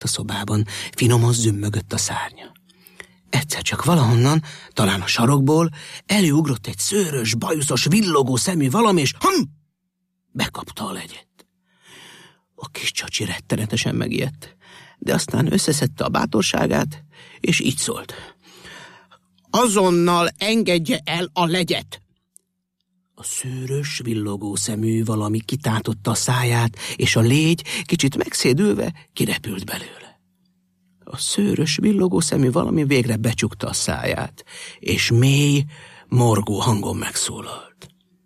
a szobában, finoman zümmögött a szárnya. Egyszer csak valahonnan, talán a sarokból, előugrott egy szőrös, bajuszos, villogó szemű valami, és bekapta a legyet. A kis csacsi rettenetesen megijedt, de aztán összeszedte a bátorságát, és így szólt. Azonnal engedje el a legyet! A szőrös, villogó szemű valami kitátotta a száját, és a légy, kicsit megszédülve, kirepült belőle. A szőrös, villogó szemű valami végre becsukta a száját, és mély, morgó hangon megszólalt.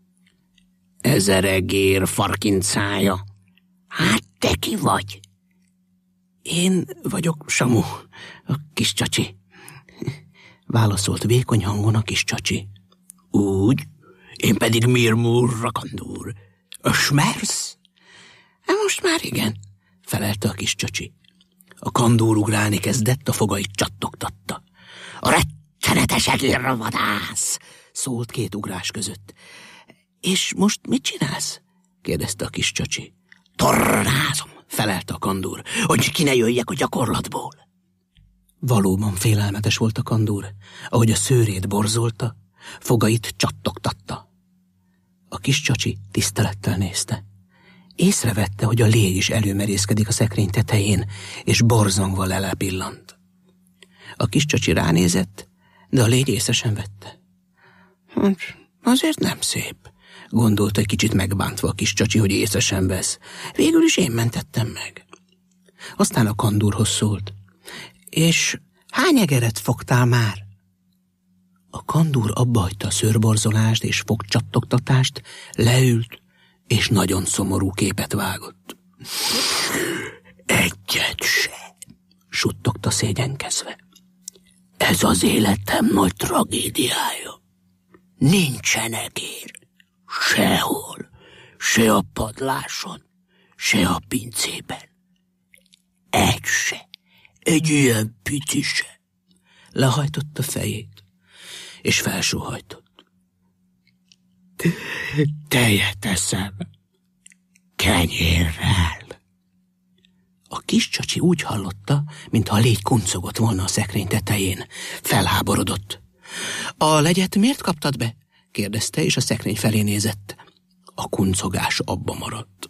Ezeregér farkincája! Hát te ki vagy? Én vagyok Samu, a kis csacsi. Válaszolt vékony hangon a kis csacsi. Úgy? Én pedig Mirmur Rakandúr. Ösmersz? Most már igen, felelte a kis csacsi. A kandúr ugrálni kezdett, a fogait csattogtatta. A rettenetes egérvadász! Szólt két ugrás között. És most mit csinálsz? Kérdezte a kis csacsi. Tornázom, felelte a kandúr, hogy ki ne jöjjek a gyakorlatból. Valóban félelmetes volt a kandúr, ahogy a szőrét borzolta, fogait csattogtatta. A kis csacsi tisztelettel nézte. Észrevette, hogy a légy is előmerészkedik a szekrény tetején, és borzongva lelepillant. A kis csacsi ránézett, de a légy észre sem vette. Azért nem szép, gondolt egy kicsit megbántva a kis csacsi, hogy észre sem vesz. Végül is én mentettem meg. Aztán a kandúrhoz szólt. És hány egeret fogtál már? A kandúr abbahagyta a szőrborzolást és fogcsattogtatást, leült, és nagyon szomorú képet vágott. Egyet se, suttogta szégyenkezve. Ez az életem nagy tragédiája. Nincsen egér. Sehol, se a padláson, se a pincében. Egy se, egy ilyen pici se. Lehajtotta fejét, és felsóhajtott. Tejet eszem, kenyérrel. A kis csacsi úgy hallotta, mintha a légy kuncogott volna a szekrény tetején. Felháborodott. A legyet miért kaptad be? Kérdezte, és a szekrény felé nézett. A kuncogás abba maradt.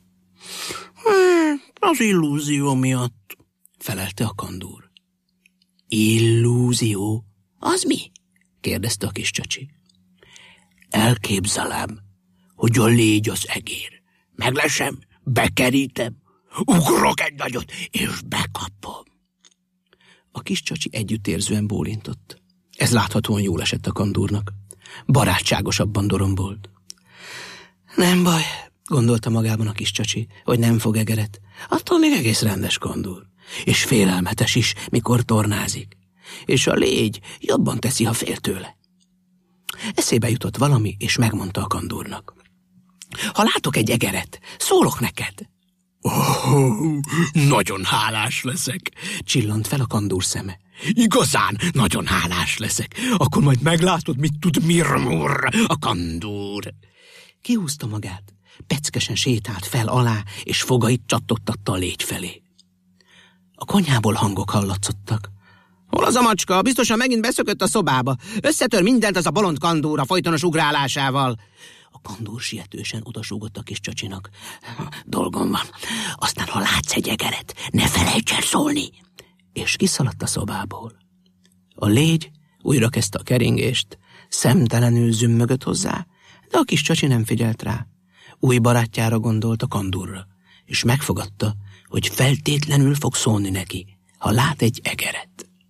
Az illúzió miatt, felelte a kandúr. Illúzió? Az mi? Kérdezte a kis csacsi. Elképzelem, hogy a légy az egér. Meglesem, bekerítem, ugrok egy nagyot, és bekapom. A kis csacsi együttérzően bólintott. Ez láthatóan jól esett a kandúrnak. Barátságosabban dorombolt. Nem baj, gondolta magában a kis csacsi, hogy nem fog egeret. Attól még egész rendes kandúr. És félelmetes is, mikor tornázik. És a légy jobban teszi, ha fél tőle. Eszébe jutott valami, és megmondta a kandúrnak. Ha látok egy egeret, szólok neked. Nagyon hálás leszek, csillant fel a kandúr szeme. Igazán nagyon hálás leszek. Akkor majd meglátod, mit tud Mirmur, a kandúr. Kihúzta magát, peckesen sétált fel alá, és fogait csattogtatta a légy felé. A konyhából hangok hallatszottak. Hol az a macska? Biztosan megint beszökött a szobába. Összetör mindent az a bolond kandúr a folytonos ugrálásával. A kandúr sietősen odasúgott a kis csacsinak. Dolgom van. Aztán, ha látsz egy egeret, ne felejts el szólni. És kiszaladt a szobából. A légy újra kezdte a keringést, szemtelenül zümmögött hozzá, de a kis csacsi nem figyelt rá. Új barátjára gondolt, a kandúrra, és megfogadta, hogy feltétlenül fog szólni neki, ha lát egy egeret.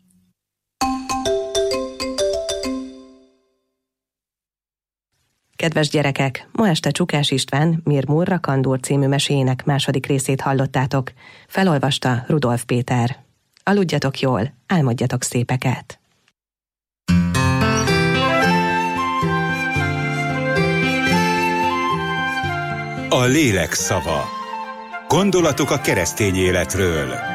Kedves gyerekek, ma este Csukás István Mirmur Rakandúr című meséjének második részét hallottátok. Felolvasta Rudolf Péter. Aludjatok jól, álmodjatok szépeket! A lélek szava. Gondolatok a keresztény életről.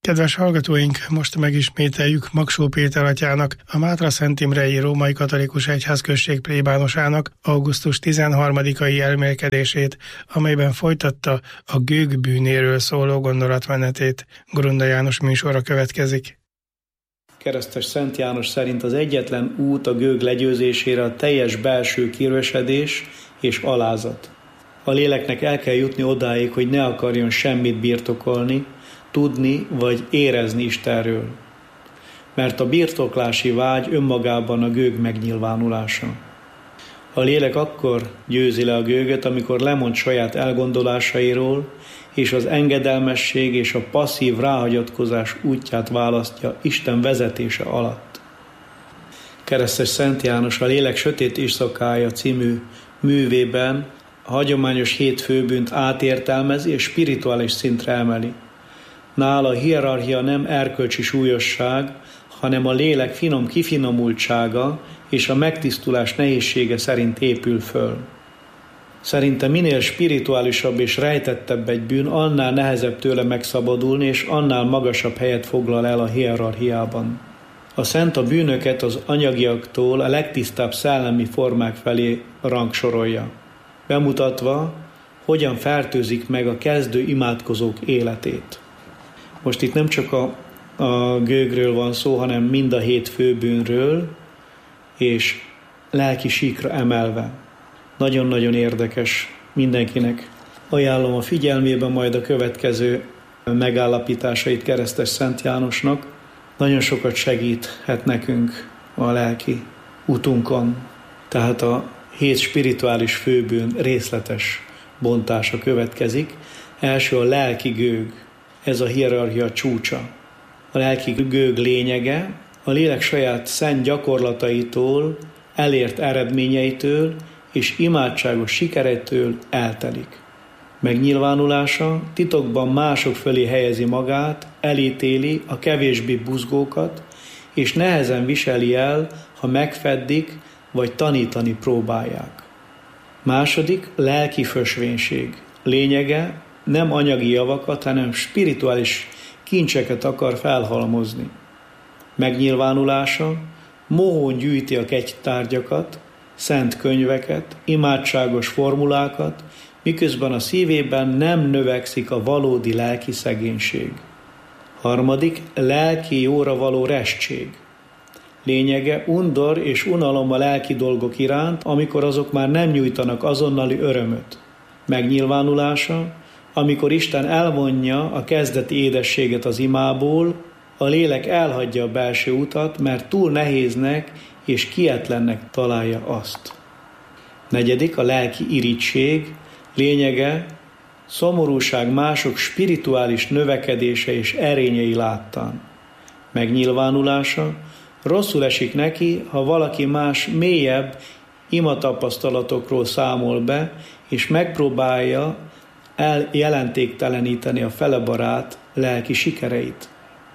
Kedves hallgatóink, most megismételjük Magsó Péter atyának, a Mátra-Szentimrei Római Katolikus Egyházközség plébánosának augusztus 13-ai elmélkedését, amelyben folytatta a gőg bűnéről szóló gondolatmenetét. Grunda János műsora következik. Keresztes Szent János szerint az egyetlen út a gőg legyőzésére a teljes belső kirövesedés és alázat. A léleknek el kell jutni odáig, hogy ne akarjon semmit birtokolni, tudni vagy érezni Istenről. Mert a birtoklási vágy önmagában a gőg megnyilvánulása. A lélek akkor győzi le a gőgöt, amikor lemond saját elgondolásairól, és az engedelmesség és a passzív ráhagyatkozás útját választja Isten vezetése alatt. Keresztes Szent János a Lélek sötét éjszakája című művében a hagyományos 7 főbűnt átértelmezi és spirituális szintre emeli. Nála a hierarchia nem erkölcsi súlyosság, hanem a lélek finom kifinomultsága és a megtisztulás nehézsége szerint épül föl. Szerinte minél spirituálisabb és rejtettebb egy bűn, annál nehezebb tőle megszabadulni, és annál magasabb helyet foglal el a hierarchiában. A szent a bűnöket az anyagiaktól a legtisztább szellemi formák felé rangsorolja, bemutatva, hogyan fertőzik meg a kezdő imádkozók életét. Most itt nem csak a gőgről van szó, hanem mind a 7 főbűnről, és lelki síkra emelve. Nagyon-nagyon érdekes, mindenkinek ajánlom a figyelmébe majd a következő megállapításait Keresztes Szent Jánosnak. Nagyon sokat segíthet nekünk a lelki útunkon. Tehát a 7 spirituális főbűn részletes bontása következik. Első a lelki gőg, ez a hierarchia csúcsa. A lelki gőg lényege a lélek saját szent gyakorlataitól, elért eredményeitől és imádságos sikereitől eltelik. Megnyilvánulása titokban mások fölé helyezi magát, elítéli a kevésbé buzgókat, és nehezen viseli el, ha megfeddik vagy tanítani próbálják. Második, lelki fösvénység. Lényege nem anyagi javakat, hanem spirituális kincseket akar felhalmozni. Megnyilvánulása mohón gyűjti a kegytárgyakat, szent könyveket, imádságos formulákat, miközben a szívében nem növekszik a valódi lelki szegénység. Harmadik, lelki jóra való restség. Lényege undor és unalom a lelki dolgok iránt, amikor azok már nem nyújtanak azonnali örömöt. Megnyilvánulása, amikor Isten elvonja a kezdeti édességet az imából, a lélek elhagyja a belső utat, mert túl nehéznek és kietlennek találja azt. Negyedik, a lelki irigység. Lényege, szomorúság mások spirituális növekedése és erényei láttán. Megnyilvánulása, rosszul esik neki, ha valaki más mélyebb imatapasztalatokról számol be, és megpróbálja eljelentékteleníteni a felebarát lelki sikereit.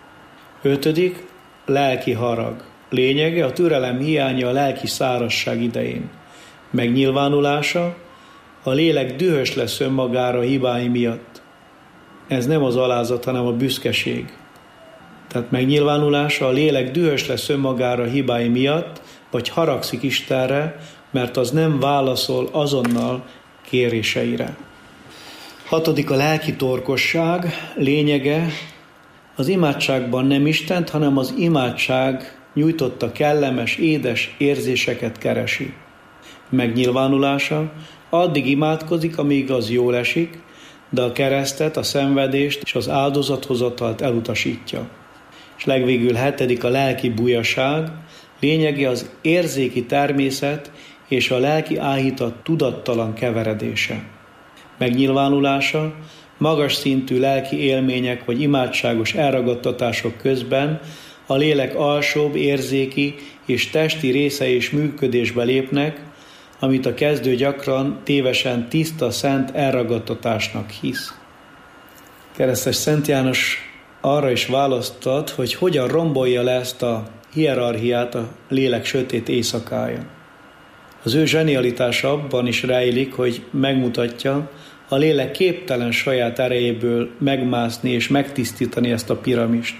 Ötödik, lelki harag. Lényege a türelem hiánya a lelki szárazság idején. Megnyilvánulása, a lélek dühös lesz önmagára hibái miatt. Ez nem az alázat, hanem a büszkeség. Tehát megnyilvánulása, a lélek dühös lesz önmagára hibái miatt, vagy haragszik Istenre, mert az nem válaszol azonnal kéréseire. Hatodik, a lelki torkosság. Lényege, az imádságban nem Istent, hanem az imádság nyújtotta kellemes, édes érzéseket keresi. Megnyilvánulása, addig imádkozik, amíg az jól esik, de a keresztet, a szenvedést és az áldozathozatalt elutasítja. És legvégül 7. a lelki bujaság, lényege az érzéki természet és a lelki áhítat tudattalan keveredése. Megnyilvánulása, magas szintű lelki élmények vagy imádságos elragadtatások közben a lélek alsóbb érzéki és testi részei is működésbe lépnek, amit a kezdő gyakran tévesen tiszta, szent elragadtatásnak hisz. Keresztes Szent János arra is választott, hogy hogyan rombolja le ezt a hierarchiát a lélek sötét éjszakája. Az ő zsenialitása abban is rejlik, hogy megmutatja, A lélek képtelen saját erejéből megmászni és megtisztítani ezt a piramist.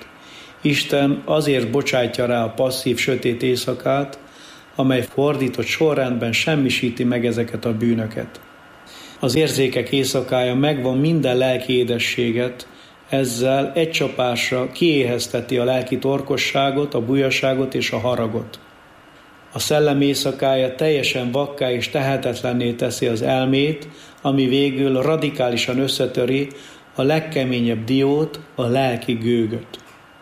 Isten azért bocsátja rá a passzív, sötét éjszakát, amely fordított sorrendben semmisíti meg ezeket a bűnöket. Az érzékek éjszakája megvan minden lelki édességet, ezzel egy csapásra kiéhezteti a lelki torkosságot, a bujaságot és a haragot. A szellem éjszakája teljesen vakká és tehetetlenné teszi az elmét, ami végül radikálisan összetöri a legkeményebb diót, a lelki gőgöt.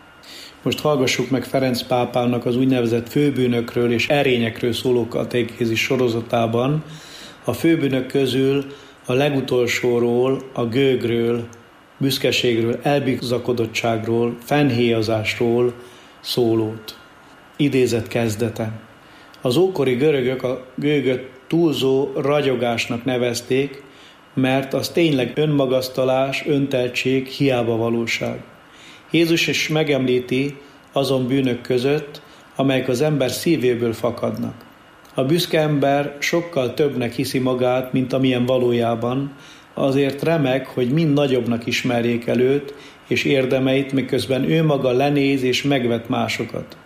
Most hallgassuk meg Ferenc pápának az úgynevezett főbűnökről és erényekről szóló katékézis sorozatában. A főbűnök közül a legutolsóról, a gőgről, büszkeségről, elbizakodottságról, fennhéjazásról szólót. Idézet kezdete. Az ókori görögök a gőgöt túlzó ragyogásnak nevezték, mert az tényleg önmagasztalás, önteltség, hiába valóság. Jézus is megemlíti azon bűnök között, amelyek az ember szívéből fakadnak. A büszke ember sokkal többnek hiszi magát, mint amilyen valójában, azért remeg, hogy mind nagyobbnak ismerjék el őt és érdemeit, miközben ő maga lenéz és megvet másokat.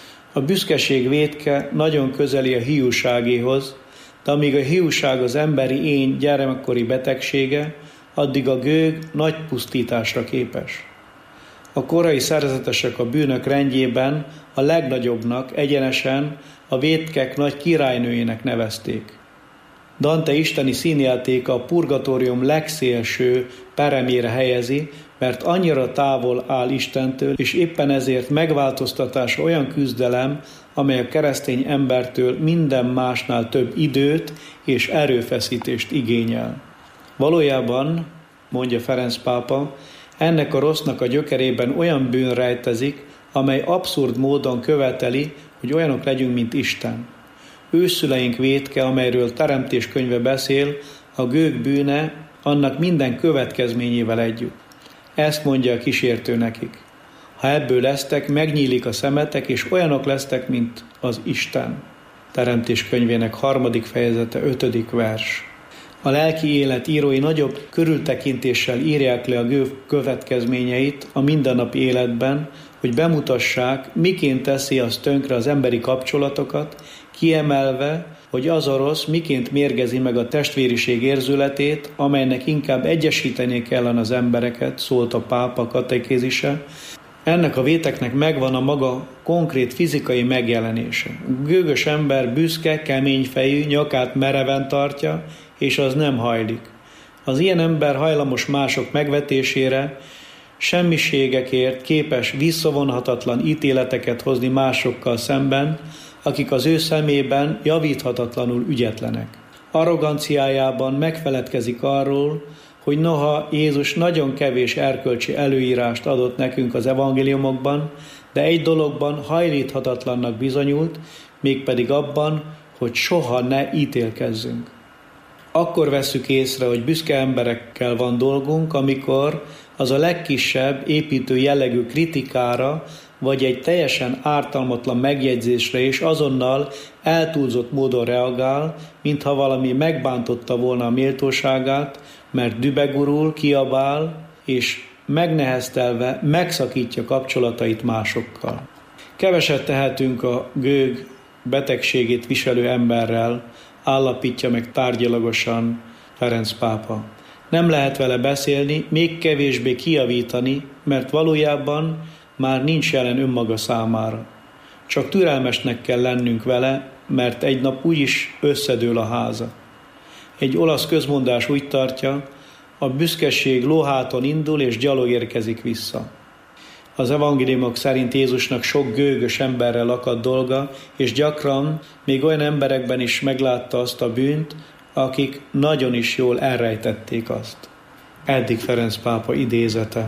A büszkeség vétke nagyon közeli a hiúságéhoz, de amíg a hiúság az emberi én gyermekkori betegsége, addig a gőg nagy pusztításra képes. A korai szerzetesek a bűnök rendjében a legnagyobbnak egyenesen a vétkek nagy királynőjének nevezték. Dante isteni színjátéka a purgatórium legszélső peremére helyezi, mert annyira távol áll Istentől, és éppen ezért megváltoztatása olyan küzdelem, amely a keresztény embertől minden másnál több időt és erőfeszítést igényel. Valójában, mondja Ferenc pápa, ennek a rossznak a gyökerében olyan bűn rejtezik, amely abszurd módon követeli, hogy olyanok legyünk, mint Isten. Őszüleink vétke, amelyről Teremtés könyve beszél, a gőg bűne, annak minden következményével együtt. Ezt mondja a kísértő nekik. Ha ebből lesztek, megnyílik a szemetek, és olyanok lesztek, mint az Isten. Teremtés könyvének 3. fejezete 5. vers. A lelki élet írói nagyobb körültekintéssel írják le a gőg következményeit a mindennapi életben, hogy bemutassák, miként teszi az tönkre az emberi kapcsolatokat, kiemelve, hogy az a rossz miként mérgezi meg a testvériség érzületét, amelynek inkább egyesíteni kellene az embereket, szólt a pápa katekézise. Ennek a véteknek megvan a maga konkrét fizikai megjelenése. A gőgös ember büszke, keményfejű, nyakát mereven tartja, és az nem hajlik. Az ilyen ember hajlamos mások megvetésére, semmiségekért képes visszavonhatatlan ítéleteket hozni másokkal szemben, akik az ő szemében javíthatatlanul ügyetlenek. Arroganciájában megfeledkezik arról, hogy noha Jézus nagyon kevés erkölcsi előírást adott nekünk az evangéliumokban, de egy dologban hajlíthatatlannak bizonyult, mégpedig abban, hogy soha ne ítélkezzünk. Akkor vesszük észre, hogy büszke emberekkel van dolgunk, amikor az a legkisebb építő jellegű kritikára, vagy egy teljesen ártalmatlan megjegyzésre is azonnal eltúlzott módon reagál, mintha valami megbántotta volna a méltóságát, mert dübegurul, kiabál, és megneheztelve megszakítja kapcsolatait másokkal. Keveset tehetünk a gőg betegségét viselő emberrel, állapítja meg tárgyilagosan Ferenc pápa. Nem lehet vele beszélni, még kevésbé kijavítani, mert valójában már nincs jelen önmaga számára. Csak türelmesnek kell lennünk vele, mert egy nap úgyis összedől a háza. Egy olasz közmondás úgy tartja, a büszkeség lóháton indul és gyalog érkezik vissza. Az evangéliumok szerint Jézusnak sok gőgös emberrel akadt dolga, és gyakran még olyan emberekben is meglátta azt a bűnt, akik nagyon is jól elrejtették azt. Eddig Ferenc pápa idézete.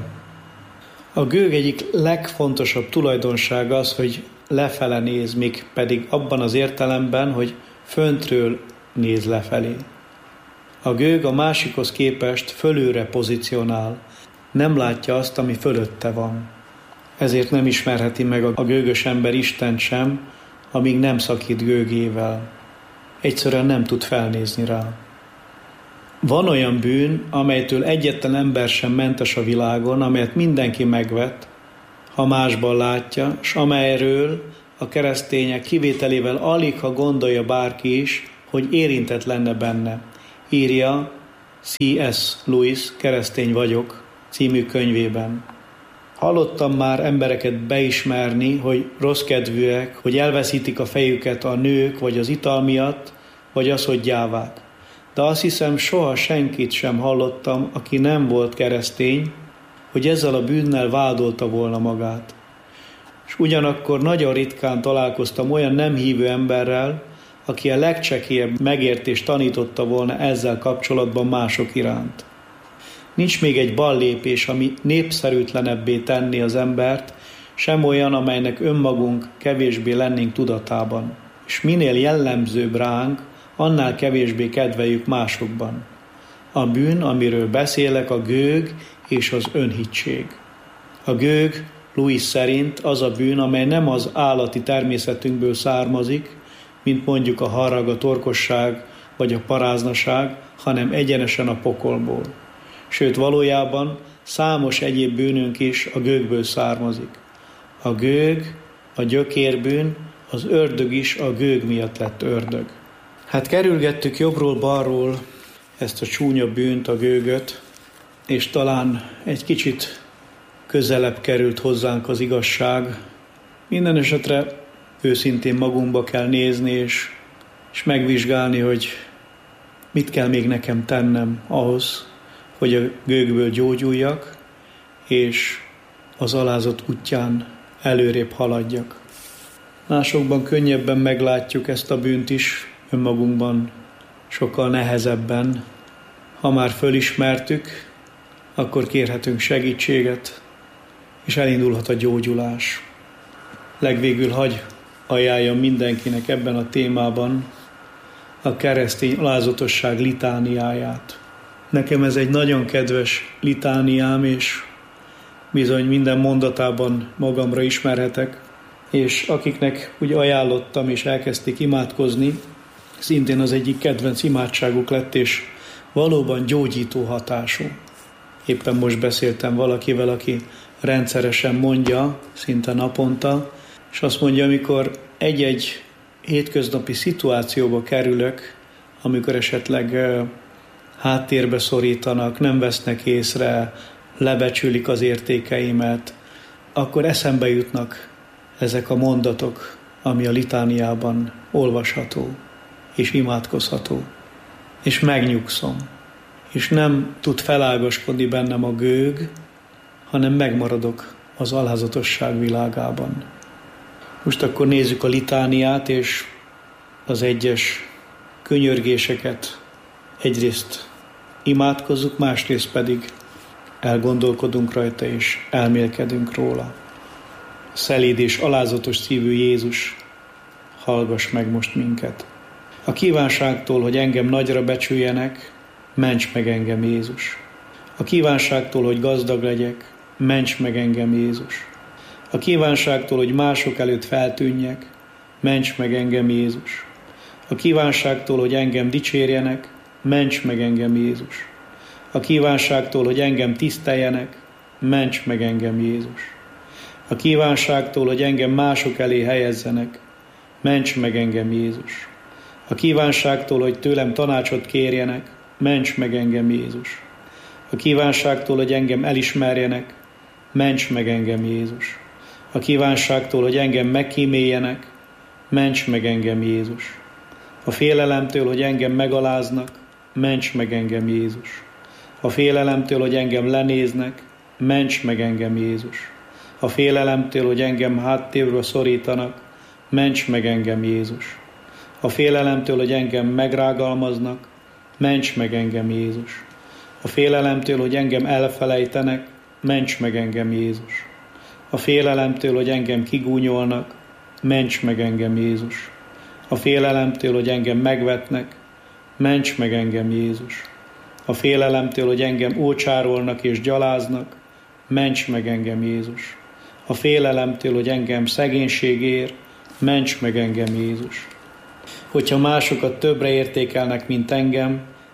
A gőg egyik legfontosabb tulajdonsága az, hogy lefele néz, még pedig abban az értelemben, hogy föntről néz lefelé. A gőg a másikhoz képest fölülre pozícionál, nem látja azt, ami fölötte van. Ezért nem ismerheti meg a gőgös ember Istent sem, amíg nem szakít gőgével. Egyszerűen nem tud felnézni rá. Van olyan bűn, amelytől egyetlen ember sem mentes a világon, amelyet mindenki megvet, ha másban látja, s amelyről a keresztények kivételével alig, ha gondolja bárki is, hogy érintett lenne benne. Írja C.S. Lewis, Keresztény vagyok című könyvében. Hallottam már embereket beismerni, hogy rosszkedvűek, hogy elveszítik a fejüket a nők, vagy az ital miatt, vagy az, hogy gyávák. De azt hiszem, soha senkit sem hallottam, aki nem volt keresztény, hogy ezzel a bűnnel vádolta volna magát. És ugyanakkor nagyon ritkán találkoztam olyan nem hívő emberrel, aki a legcsekélyebb megértést tanította volna ezzel kapcsolatban mások iránt. Nincs még egy ballépés, ami népszerűtlenebbé tenni az embert, sem olyan, amelynek önmagunk kevésbé lennénk tudatában. És minél jellemzőbb ránk, annál kevésbé kedveljük másokban. A bűn, amiről beszélek, a gőg és az önhittség. A gőg Lewis szerint az a bűn, amely nem az állati természetünkből származik, mint mondjuk a harag, a torkosság vagy a paráznaság, hanem egyenesen a pokolból. Sőt, valójában számos egyéb bűnünk is a gőgből származik. A gőg, a gyökérbűn, az ördög is a gőg miatt lett ördög. Hát kerülgettük jobbról-balról ezt a csúnya bűnt, a gőgöt, és talán egy kicsit közelebb került hozzánk az igazság. Minden esetre őszintén magunkba kell nézni, és megvizsgálni, hogy mit kell még nekem tennem ahhoz, hogy a gőgből gyógyuljak, és az alázat útján előrébb haladjak. Másokban könnyebben meglátjuk ezt a bűnt is, önmagunkban sokkal nehezebben. Ha már fölismertük, akkor kérhetünk segítséget, és elindulhat a gyógyulás. Legvégül hagy ajánljam mindenkinek ebben a témában a keresztény alázatosság litániáját. Nekem ez egy nagyon kedves litániám, és bizony minden mondatában magamra ismerhetek, és akiknek úgy ajánlottam és elkezdték imádkozni, szintén az egyik kedvenc imádságuk lett, és valóban gyógyító hatású. Éppen most beszéltem valakivel, aki rendszeresen mondja, szinte naponta, és azt mondja, amikor egy-egy hétköznapi szituációba kerülök, amikor esetleg háttérbe szorítanak, nem vesznek észre, lebecsülik az értékeimet, akkor eszembe jutnak ezek a mondatok, ami a litániában olvasható és imádkozható. És megnyugszom. És nem tud felágaskodni bennem a gőg, hanem megmaradok az alázatosság világában. Most akkor nézzük a litániát, és az egyes könyörgéseket. Egyrészt imádkozzuk, másrészt pedig elgondolkodunk rajta, és elmélkedünk róla. Szeléd és alázatos szívű Jézus, hallgass meg most minket. A kívánságtól, hogy engem nagyra becsüljenek, ments meg engem, Jézus. A kívánságtól, hogy gazdag legyek, ments meg engem, Jézus. A kívánságtól, hogy mások előtt feltűnjek, ments meg engem, Jézus. A kívánságtól, hogy engem dicsérjenek, ments meg engem, Jézus. A kívánságtól, hogy engem tiszteljenek, ments meg engem, Jézus. A kívánságtól, hogy engem mások elé helyezzenek, ments meg engem, Jézus. A kívánságtól, hogy tőlem tanácsot kérjenek, ments meg engem, Jézus. A kívánságtól, hogy engem elismerjenek, ments meg engem, Jézus. A kívánságtól, hogy engem megkíméljenek, ments meg engem, Jézus. A félelemtől, hogy engem megaláznak, ments meg engem, Jézus. A félelemtől, hogy engem lenéznek, ments meg engem, Jézus. A félelemtől, hogy engem háttérbe szorítanak, ments meg engem, Jézus. A félelemtől, hogy engem megrágalmaznak, ments meg engem, Jézus. A félelemtől, hogy engem elfelejtenek, ments meg engem, Jézus. A félelemtől, hogy engem kigúnyolnak, ments meg engem, Jézus. A félelemtől, hogy engem megvetnek, ments meg engem, Jézus. A félelemtől, hogy engem ócsárolnak és gyaláznak, ments meg engem, Jézus. A félelemtől, hogy engem szegénység ér, ments meg engem, Jézus. Hogyha másokat többre értékelnek, mint engem,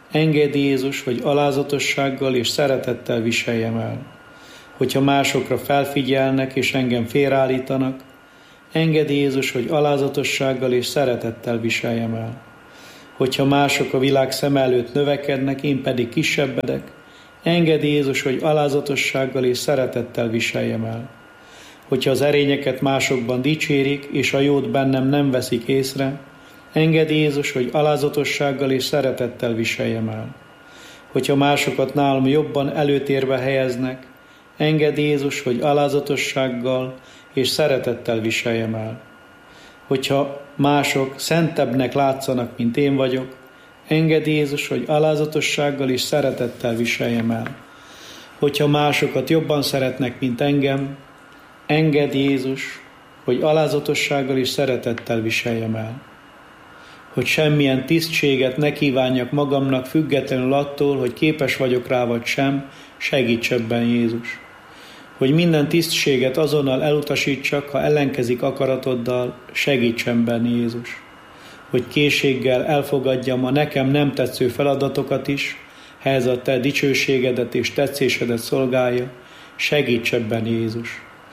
Engedd Jézus, hogy alázatossággal és szeretettel viseljem el. Hogyha másokra felfigyelnek és engem félreállítanak, engedd Jézus, hogy alázatossággal és szeretettel viseljem el. Hogyha mások a világ szem előtt növekednek, én pedig kisebbedek, engedd Jézus, hogy alázatossággal és szeretettel viseljem el. Hogyha az erényeket másokban dicsérik, és a jót bennem nem veszik észre, engedd Jézus, hogy alázatossággal és szeretettel viseljem el. Hogyha másokat nálam jobban előtérbe helyeznek, engedd Jézus, hogy alázatossággal és szeretettel viseljem el. Hogyha mások szentebbnek látszanak, mint én vagyok, engedd Jézus, hogy alázatossággal és szeretettel viseljem el. Hogyha másokat jobban szeretnek, mint engem, engedd Jézus, hogy alázatossággal és szeretettel viseljem el. Hogy semmilyen tisztséget ne kívánjak magamnak függetlenül attól, hogy képes vagyok rá vagy sem, segíts ebben Jézus. Hogy minden tisztséget azonnal elutasítsak, ha ellenkezik akaratoddal, segíts ebben Jézus. Hogy készséggel elfogadjam a nekem nem tetsző feladatokat is, ha ez a te dicsőségedet és tetszésedet szolgálja, segíts ebben Jézus.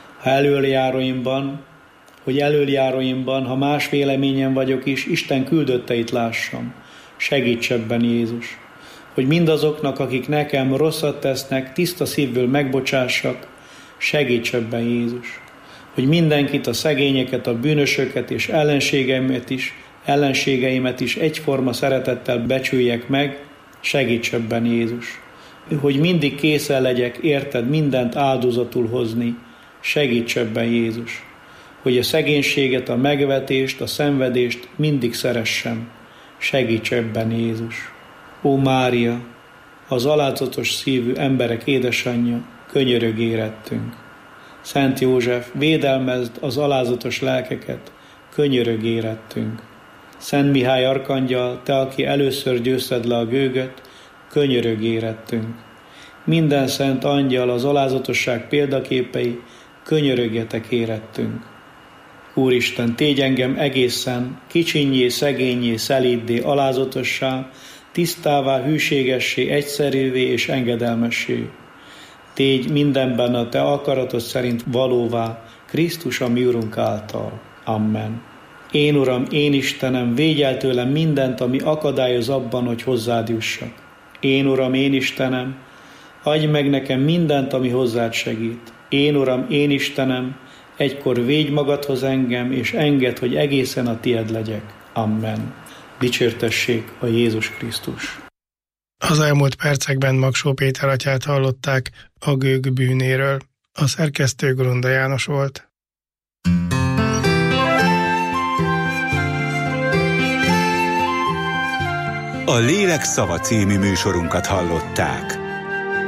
Elöljáróimban, ha más véleményen vagyok is, Isten küldötteit lássam, segíts ebben Jézus. Hogy mindazoknak, akik nekem rosszat tesznek, tiszta szívből megbocsássak, segíts ebben Jézus. Hogy mindenkit, a szegényeket, a bűnösöket és ellenségeimet is egyforma szeretettel becsüljek meg, segíts ebben Jézus. Hogy mindig készen legyek érted mindent áldozatul hozni, segíts ebben Jézus. Hogy a szegénységet, a megvetést, a szenvedést mindig szeressem, segíts ebben Jézus. Ó Mária, az alázatos szívű emberek édesanyja, könyörögj érettünk. Szent József, védelmezd az alázatos lelkeket, könyörögj érettünk. Szent Mihály arkangyal, te, aki először győzted le a gőgöt, könyörögj érettünk. Minden szent angyal, az alázatosság példaképei, könyörögjetek érettünk. Úristen, tégy engem egészen, kicsinnyé, szegényé, szelíddé, alázatossá, tisztává, hűségessé, egyszerűvé és engedelmessé. Tégy mindenben a te akaratod szerint valóvá, Krisztus a mi Urunk által. Amen. Én Uram, én Istenem, védj el tőlem mindent, ami akadályoz abban, hogy hozzád jussak. Én Uram, én Istenem, adj meg nekem mindent, ami hozzád segít. Én Uram, én Istenem, egykor védj magadhoz engem, és engedd, hogy egészen a tied legyek. Amen. Dicsértessék a Jézus Krisztus. Az elmúlt percekben Magsó Péter atyát hallották a gőg bűnéről. A szerkesztő Grunda János volt. A Lélek szava című műsorunkat hallották.